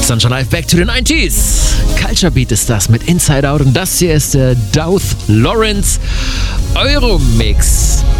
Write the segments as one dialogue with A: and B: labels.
A: Sunshine Live, Back to the 90s. Culture Beat ist das mit Inside Out und das hier ist der Douth Lawrence Euromix.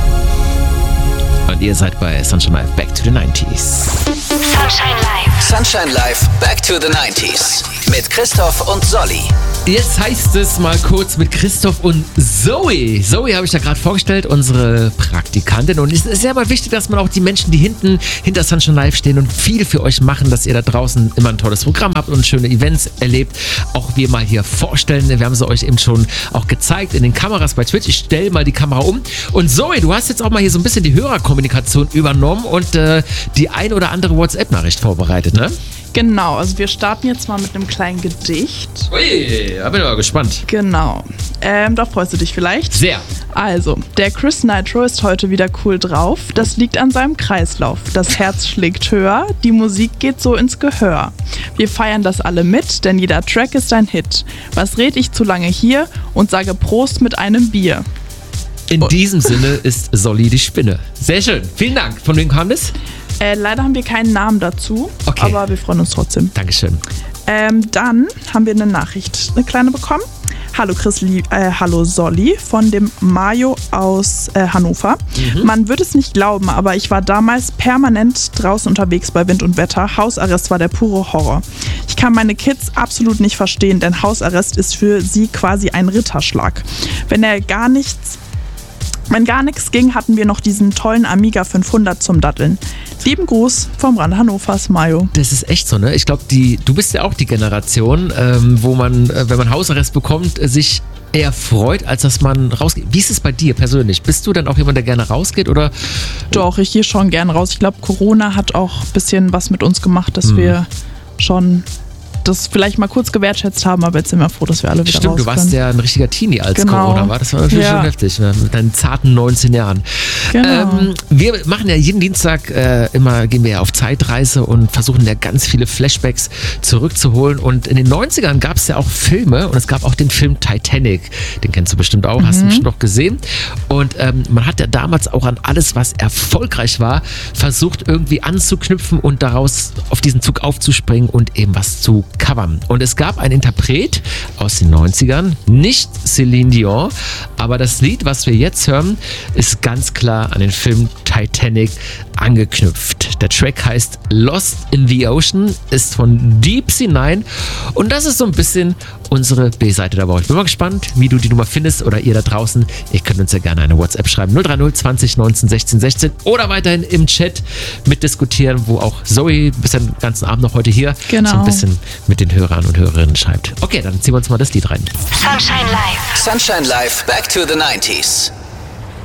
A: Und ihr seid bei Sunshine Live, Back to the 90s.
B: Sunshine Live.
C: Sunshine Live, Back to the 90s. Mit Christoph und Solly.
A: Jetzt heißt es mal kurz mit Christoph und Zoe. Zoe habe ich da gerade vorgestellt, unsere Praktikantin. Und es ist ja mal wichtig, dass man auch die Menschen, die hinter Sunshine Live stehen und viel für euch machen, dass ihr da draußen immer ein tolles Programm habt und schöne Events erlebt, auch wir mal hier vorstellen. Wir haben sie euch eben schon auch gezeigt in den Kameras bei Twitch. Ich stelle mal die Kamera um. Und Zoe, du hast jetzt auch mal hier so ein bisschen die Hörerkommunikation übernommen und die ein oder andere WhatsApp-Nachricht vorbereitet, ne?
D: Genau, also wir starten jetzt mal mit einem kleinen Gedicht.
A: Ui, da bin ich aber gespannt.
D: Genau. Da freust du dich vielleicht.
A: Sehr.
D: Also, der Chris Nitro ist heute wieder cool drauf. Das liegt an seinem Kreislauf. Das Herz schlägt höher, die Musik geht so ins Gehör. Wir feiern das alle mit, denn jeder Track ist ein Hit. Was red ich zu lange hier und sage Prost mit einem Bier.
A: In diesem Sinne ist Solly die Spinne. Sehr schön. Vielen Dank. Von wem kam das?
D: Leider haben wir keinen Namen dazu,
A: Okay.
D: aber wir freuen uns trotzdem.
A: Dankeschön.
D: Dann haben wir eine Nachricht, eine kleine bekommen. Hallo hallo Solly von dem Mario aus Hannover. Man würde es nicht glauben, aber ich war damals permanent draußen unterwegs bei Wind und Wetter. Hausarrest war der pure Horror. Ich kann meine Kids absolut nicht verstehen, denn Hausarrest ist für sie quasi ein Ritterschlag. Wenn gar nichts ging, hatten wir noch diesen tollen Amiga 500 zum Datteln. Lieben Gruß vom Rand Hannovers, Mayo.
A: Das ist echt so, ne? Ich glaube, du bist ja auch die Generation, wo man, wenn man Hausarrest bekommt, sich eher freut, als dass man rausgeht. Wie ist es bei dir persönlich? Bist du dann auch jemand, der gerne rausgeht? Oder?
D: Doch, ich gehe schon gern raus. Ich glaube, Corona hat auch ein bisschen was mit uns gemacht, dass wir schon das vielleicht mal kurz gewertschätzt haben, aber jetzt sind wir froh, dass wir alle wieder raus
A: Stimmt, du warst ja ein richtiger Teenie, als
D: Genau.
A: Corona war. Das war natürlich schon heftig, ne? Mit deinen zarten 19 Jahren.
D: Genau.
A: Wir machen ja jeden Dienstag gehen wir ja auf Zeitreise und versuchen ja ganz viele Flashbacks zurückzuholen. Und in den 90ern gab es ja auch Filme und es gab auch den Film Titanic. Den kennst du bestimmt auch, hast du bestimmt noch gesehen. Und man hat ja damals auch an alles, was erfolgreich war, versucht irgendwie anzuknüpfen und daraus auf diesen Zug aufzuspringen und eben was zu covern. Und es gab einen Interpret aus den 90ern, nicht Celine Dion, aber das Lied, was wir jetzt hören, ist ganz klar an den Film Titanic angeknüpft. Der Track heißt Lost in the Ocean, ist von Deep Sea 9 und das ist so ein bisschen unsere B-Seite dabei. Ich bin mal gespannt, wie du die Nummer findest oder ihr da draußen. Ihr könnt uns ja gerne eine WhatsApp schreiben. 030 20 19 16 16 oder weiterhin im Chat mitdiskutieren, wo auch Zoe, du bist ja den ganzen Abend noch heute hier,
D: Genau.
A: so ein bisschen mit den Hörern und Hörerinnen schreibt. Okay, dann ziehen wir uns mal das Lied rein.
B: Sunshine Live.
C: Sunshine Live, Back to the 90s.